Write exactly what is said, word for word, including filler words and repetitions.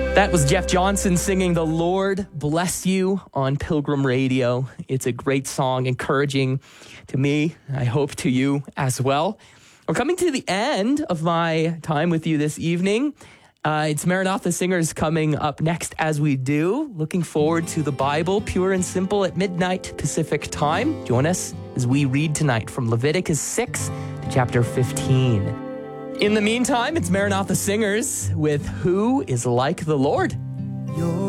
That was Jeff Johnson singing "The Lord Bless You" on Pilgrim Radio. It's a great song, encouraging to me. I hope to you as well. We're coming to the end of my time with you this evening. Uh, it's Maranatha Singers coming up next as we do. Looking forward to the Bible, pure and simple, at midnight Pacific time. Join us as we read tonight from Leviticus six to chapter fifteen. In the meantime, it's Maranatha Singers with "Who is Like the Lord?" Your